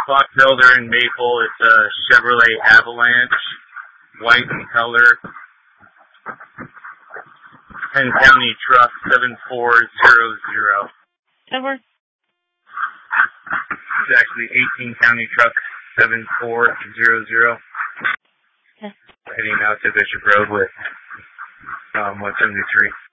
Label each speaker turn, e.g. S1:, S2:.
S1: Fox Elder and Maple. It's a Chevrolet Avalanche, white in color. 10 County Truck 7400.
S2: Over.
S1: It's actually 18 County Truck 7400.
S2: Okay.
S1: Heading out to Bishop Road with 173.